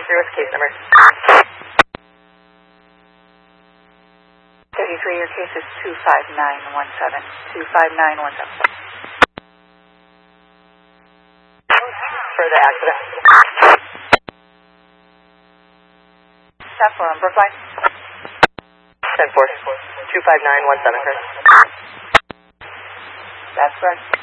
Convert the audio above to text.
what's case number? 33, your case is 25917. 25917. For the accident. Stop for on Brookline. 10-4. 25917, correct? That's correct.